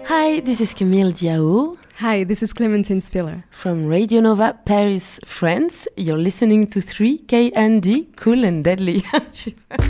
Hi, this is Camille Diao. Hi, this is Clementine Spiller. From Radio Nova Paris, France. You're listening to 3KND, Cool and Deadly.